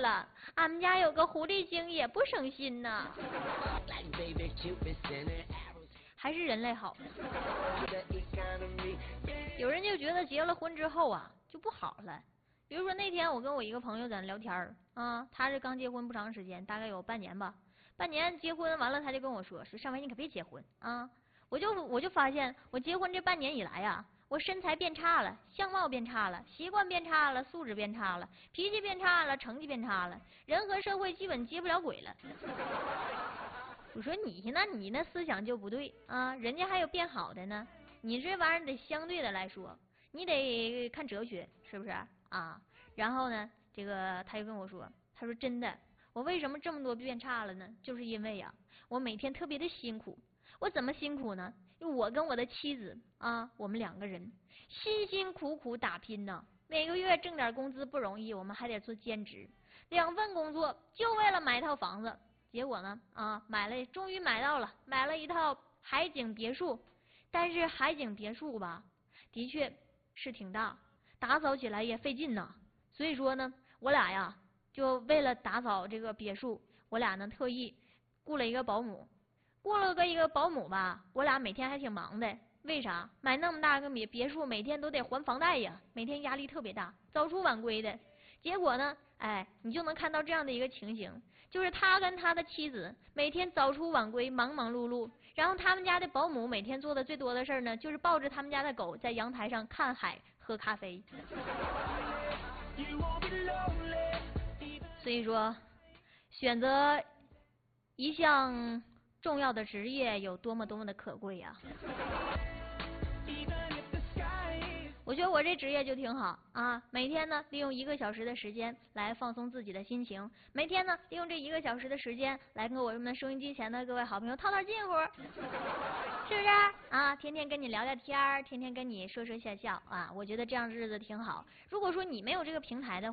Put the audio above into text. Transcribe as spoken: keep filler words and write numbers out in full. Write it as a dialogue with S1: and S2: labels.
S1: 了，俺们家有个狐狸精也不省心呐。还是人类好。有人就觉得结了婚之后啊就不好了。比如说那天我跟我一个朋友在那聊天儿啊，他是刚结婚不长时间，大概有半年吧。半年结婚完了，他就跟我说：“说上回你可别结婚啊！”我就我就发现，我结婚这半年以来呀、啊，我身材变差了，相貌变差了，习惯变差了，素质变差了，脾气变差了，成绩变差了，人和社会基本接不了轨了。我说你那你那思想就不对啊，人家还有变好的呢。你这玩意儿得相对的来说，你得看哲学，是不是啊？然后呢，这个他就跟我说，他说真的，我为什么这么多变差了呢？就是因为呀、啊，我每天特别的辛苦。我怎么辛苦呢？因为我跟我的妻子啊，我们两个人辛辛苦苦打拼呢，每个月挣点工资不容易，我们还得做兼职，两份工作就为了买一套房子。结果呢，啊，买了，终于买到了，买了一套海景别墅。但是海景别墅吧，的确是挺大，打扫起来也费劲呐。所以说呢，我俩呀，就为了打扫这个别墅，我俩呢特意雇了一个保姆。雇了个一个保姆吧，我俩每天还挺忙的。为啥？买那么大个别别墅，每天都得还房贷呀，每天压力特别大，早出晚归的。结果呢，哎，你就能看到这样的一个情形，就是他跟他的妻子每天早出晚归，忙忙碌碌，然后他们家的保姆每天做的最多的事呢，就是抱着他们家的狗在阳台上看海喝咖啡。所以说，选择一项重要的职业有多么多么的可贵呀、啊！我觉得我这职业就挺好啊，每天呢利用一个小时的时间来放松自己的心情，每天呢利用这一个小时的时间来跟我们收音机前的各位好朋友套套近乎，是不是啊？天天跟你聊聊天儿，天天跟你说说笑笑啊，我觉得这样的日子挺好。如果说你没有这个平台的话，